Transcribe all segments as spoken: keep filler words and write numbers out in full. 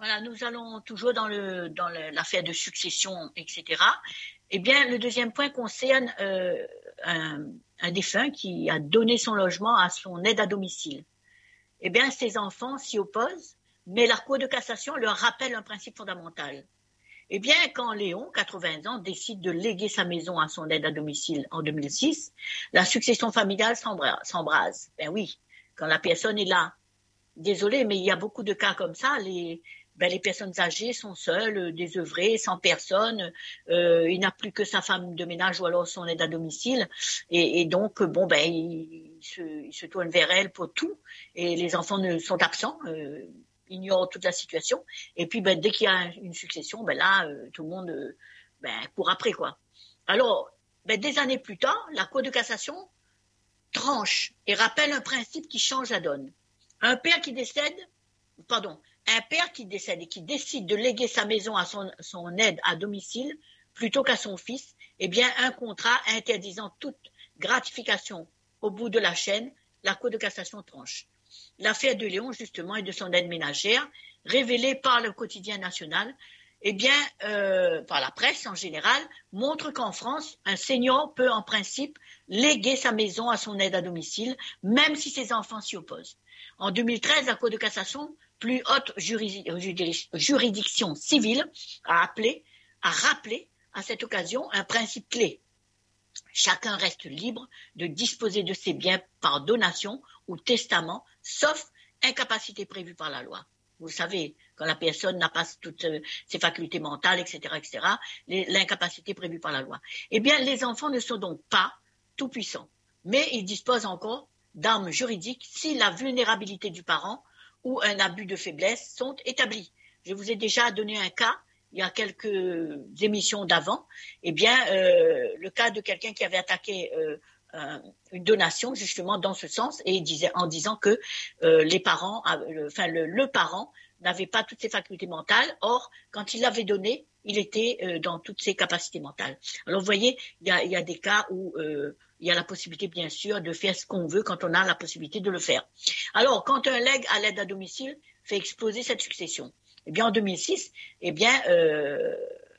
Voilà, nous allons toujours dans le dans le, l'affaire de succession, et cetera. Eh bien, le deuxième point concerne euh, un, un défunt qui a donné son logement à son aide à domicile. Eh bien, ses enfants s'y opposent, mais la Cour de cassation leur rappelle un principe fondamental. Eh bien, quand Léon, quatre-vingts ans, décide de léguer sa maison à son aide à domicile en deux mille six, la succession familiale s'embrase. Ben oui, quand la personne est là. Désolé, mais il y a beaucoup de cas comme ça. Les, ben les personnes âgées sont seules, désœuvrées, sans personne. Euh, il n'a plus que sa femme de ménage ou alors son aide à domicile. Et, et donc, bon, ben, il, il, se, il se tourne vers elle pour tout. Et les enfants ne sont absents, euh, ignorent toute la situation. Et puis, ben, dès qu'il y a une succession, ben là, euh, tout le monde euh, ben, court après, quoi. Alors, ben, des années plus tard, la Cour de cassation tranche et rappelle un principe qui change la donne. Un père qui décède, pardon, un père qui décède et qui décide de léguer sa maison à son, son aide à domicile plutôt qu'à son fils, eh bien, un contrat interdisant toute gratification au bout de la chaîne, la Cour de cassation tranche. L'affaire de Léon, justement, et de son aide ménagère, révélée par le quotidien national, eh bien, euh, par la presse en général, montre qu'en France, un senior peut en principe léguer sa maison à son aide à domicile, même si ses enfants s'y opposent. En deux mille treize, la Cour de cassation, plus haute juridiction civile, a appelé, a rappelé à cette occasion un principe clé. Chacun reste libre de disposer de ses biens par donation ou testament, sauf incapacité prévue par la loi. Vous savez, quand la personne n'a pas toutes ses facultés mentales, et cetera, et cetera, l'incapacité prévue par la loi. Eh bien, les enfants ne sont donc pas tout puissants, mais ils disposent encore d'armes juridiques si la vulnérabilité du parent ou un abus de faiblesse sont établis. Je vous ai déjà donné un cas il y a quelques émissions d'avant. Eh bien, euh, le cas de quelqu'un qui avait attaqué euh, euh, une donation justement dans ce sens et disait en disant que euh, les parents, euh, enfin le, le parent n'avait pas toutes ses facultés mentales. Or, quand il l'avait donné, il était euh, dans toutes ses capacités mentales. Alors, vous voyez, il y a, il y a des cas où euh, il y a la possibilité, bien sûr, de faire ce qu'on veut quand on a la possibilité de le faire. Alors, quand un legs à l'aide à domicile fait exploser cette succession, eh bien, en deux mille six, eh bien, euh,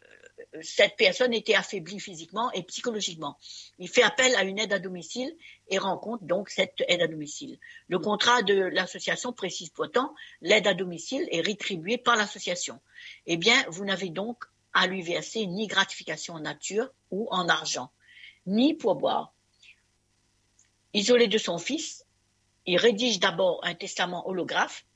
cette personne était affaiblie physiquement et psychologiquement. Il fait appel à une aide à domicile et rencontre donc cette aide à domicile. Le contrat de l'association précise pourtant l'aide à domicile est rétribuée par l'association. Eh bien, vous n'avez donc à lui verser ni gratification en nature ou en argent, ni pourboire. Isolé de son fils, il rédige d'abord un testament holographe,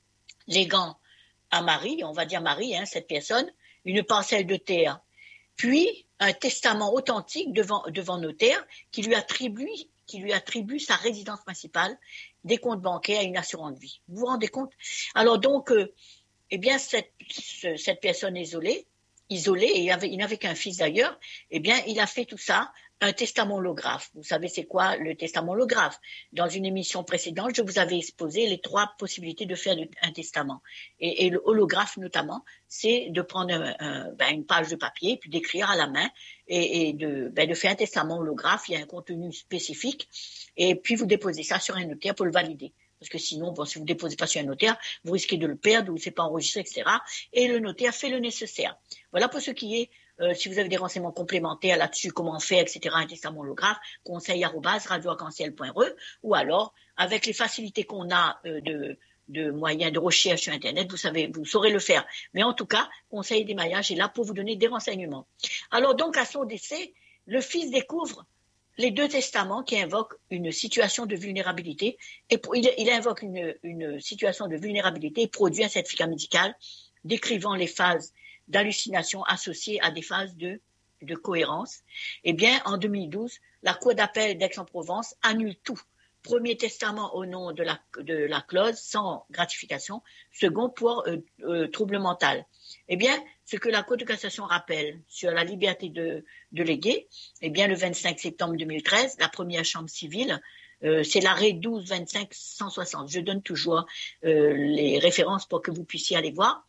léguant à Marie, on va dire Marie, hein, cette personne, une parcelle de terre, puis un testament authentique devant, devant notaire qui lui attribue, qui lui attribue sa résidence principale, des comptes bancaires et une assurance vie. Vous vous rendez compte? Alors donc, euh, eh bien, cette, ce, cette personne isolée, isolée, et il, avait, il n'avait qu'un fils d'ailleurs, eh bien, il a fait tout ça, un testament holographe. Vous savez c'est quoi le testament holographe? Dans une émission précédente, je vous avais exposé les trois possibilités de faire un testament. Et, et le holographe notamment, c'est de prendre un, un, ben, une page de papier, puis d'écrire à la main, et, et de, ben, de faire un testament holographe. Il y a un contenu spécifique, et puis vous déposez ça sur un notaire pour le valider. Parce que sinon, bon, si vous ne déposez pas sur un notaire, vous risquez de le perdre, ou c'est pas enregistré, et cetera. Et le notaire fait le nécessaire. Voilà pour ce qui est. Euh, si vous avez des renseignements complémentaires là-dessus, comment faire, et cetera, un testament holographe, conseil arobase radio arc en ciel point r e, ou alors, avec les facilités qu'on a euh, de, de moyens de recherche sur Internet, vous savez, vous saurez le faire. Mais en tout cas, Conseil des mariages est là pour vous donner des renseignements. Alors donc, à son décès, le fils découvre les deux testaments qui invoquent une situation de vulnérabilité, et pour, il, il invoque une, une situation de vulnérabilité et produit un certificat médical décrivant les phases d'hallucination associées à des phases de, de cohérence. Eh bien, en deux mille douze, la Cour d'appel d'Aix-en-Provence annule tout. Premier testament au nom de la, de la clause sans gratification, second pour euh, euh, trouble mental. Eh bien, ce que la Cour de cassation rappelle sur la liberté de, de léguer, eh bien, le vingt-cinq septembre deux mille treize, la première chambre civile, euh, c'est l'arrêt douze vingt-cinq cent soixante. Je donne toujours euh, les références pour que vous puissiez aller voir.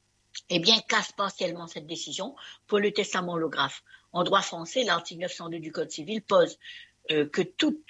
Eh bien, casse partiellement cette décision pour le testament holographe. En droit français, l'article neuf cent deux du Code civil pose euh, que toute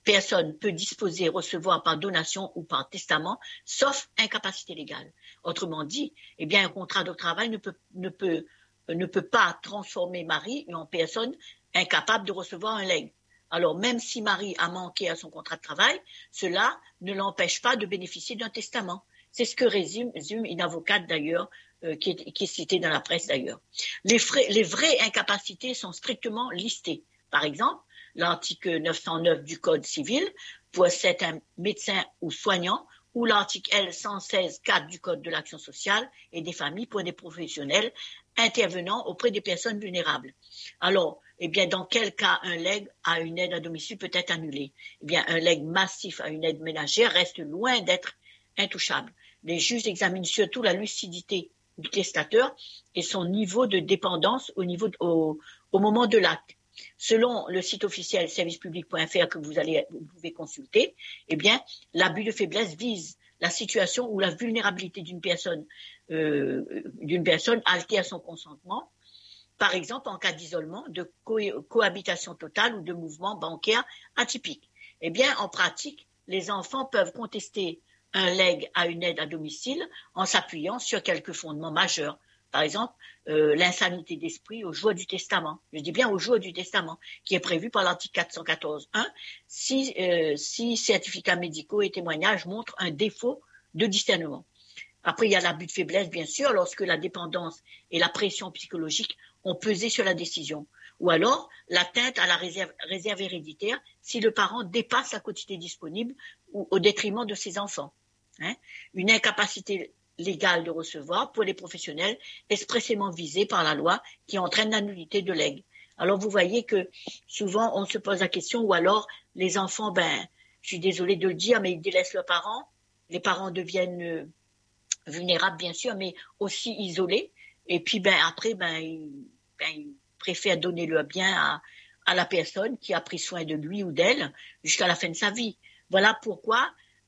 personne peut disposer, recevoir par donation ou par testament, sauf incapacité légale. Autrement dit, eh bien, un contrat de travail ne peut, ne peut, ne peut pas transformer Marie en personne incapable de recevoir un legs. Alors, même si Marie a manqué à son contrat de travail, cela ne l'empêche pas de bénéficier d'un testament. C'est ce que résume, résume une avocate d'ailleurs, euh, qui, est, qui est citée dans la presse d'ailleurs. Les, frais, les vraies incapacités sont strictement listées. Par exemple, l'article neuf cent neuf du Code civil possède un médecin ou soignant, ou l'article L cent seize quatre du Code de l'action sociale et des familles pour des professionnels intervenant auprès des personnes vulnérables. Alors, eh bien, dans quel cas un legs à une aide à domicile peut être annulé? Eh bien, un legs massif à une aide ménagère reste loin d'être intouchable. Les juges examinent surtout la lucidité du testateur et son niveau de dépendance au, niveau de, au, au moment de l'acte. Selon le site officiel service public point f r que vous, allez, vous pouvez consulter, eh bien, l'abus de faiblesse vise la situation où la vulnérabilité d'une personne, euh, d'une personne altère son consentement, par exemple en cas d'isolement, de co- cohabitation totale ou de mouvement bancaire atypique. Eh bien, en pratique, les enfants peuvent contester un legs à une aide à domicile en s'appuyant sur quelques fondements majeurs. Par exemple, euh, l'insanité d'esprit au jour du testament. Je dis bien au jour du testament, qui est prévu par l'article quatre cent quatorze point un, si, euh, si certificats médicaux et témoignages montrent un défaut de discernement. Après, il y a l'abus de faiblesse, bien sûr, lorsque la dépendance et la pression psychologique ont pesé sur la décision. Ou alors, l'atteinte à la réserve, réserve héréditaire si le parent dépasse la quotité disponible ou au détriment de ses enfants. Hein? Une incapacité légale de recevoir pour les professionnels expressément visés par la loi qui entraîne la nullité de legs. Alors, vous voyez que souvent, on se pose la question, ou alors les enfants, ben, je suis désolée de le dire, mais ils délaissent leurs parents. Les parents deviennent euh, vulnérables, bien sûr, mais aussi isolés. Et puis, ben, après, ben, ils, ben, ils préfèrent donner leur bien à, à la personne qui a pris soin de lui ou d'elle jusqu'à la fin de sa vie. Voilà pourquoi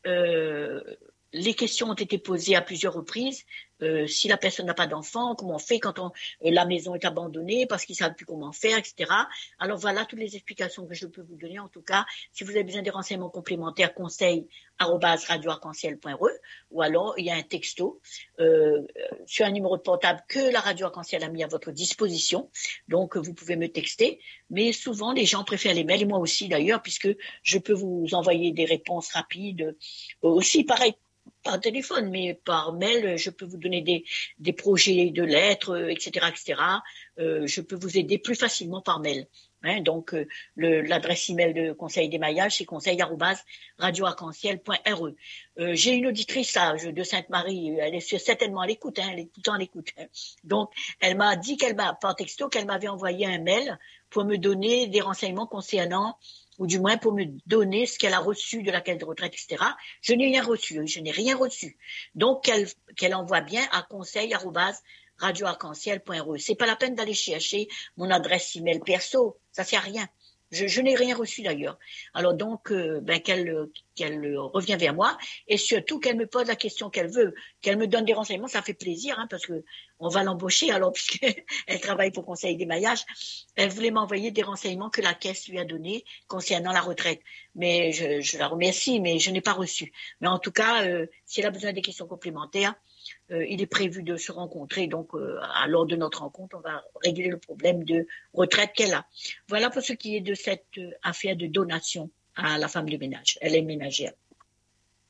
euh, les questions ont été posées à plusieurs reprises. Euh, si la personne n'a pas d'enfant, comment on fait quand on, euh, la maison est abandonnée parce qu'ils ne savent plus comment faire, et cetera. Alors voilà toutes les explications que je peux vous donner. En tout cas, si vous avez besoin des renseignements complémentaires, conseil arobase radio arc en ciel point r e ou alors il y a un texto euh, sur un numéro de portable que la Radio Arc-en-Ciel a mis à votre disposition. Donc vous pouvez me texter. Mais souvent les gens préfèrent les mails, et moi aussi d'ailleurs, puisque je peux vous envoyer des réponses rapides. Euh, aussi pareil, par téléphone, mais par mail, je peux vous donner des, des projets de lettres, et cetera, et cetera. Euh, je peux vous aider plus facilement par mail. Hein, donc, euh, le, l'adresse email de Conseil d'émaillage, c'est conseil arobase radio arc en ciel point r e. Euh, j'ai une auditrice là, de Sainte-Marie, elle est certainement à l'écoute, hein, elle est tout le temps à l'écoute. Hein. Donc, elle m'a dit qu'elle m'a, par texto, qu'elle m'avait envoyé un mail pour me donner des renseignements concernant, ou du moins pour me donner ce qu'elle a reçu de la caisse de retraite, et cetera. Je n'ai rien reçu, je n'ai rien reçu. Donc, qu'elle, qu'elle envoie bien à conseil arobase radio arc en ciel point r e. C'est pas la peine d'aller chercher mon adresse email perso, ça sert à rien. Je, je n'ai rien reçu d'ailleurs. Alors donc, euh, ben qu'elle, qu'elle revient vers moi et surtout qu'elle me pose la question qu'elle veut, qu'elle me donne des renseignements, ça fait plaisir hein, parce que on va l'embaucher alors puisqu'elle travaille pour Conseil d'émaillage. Elle voulait m'envoyer des renseignements que la caisse lui a donnés concernant la retraite. Mais je, je la remercie, mais je n'ai pas reçu. Mais en tout cas, euh, si elle a besoin des questions complémentaires, Euh, il est prévu de se rencontrer. Donc, euh, à lors de notre rencontre, on va régler le problème de retraite qu'elle a. Voilà pour ce qui est de cette euh, affaire de donation à la femme de ménage. Elle est ménagère.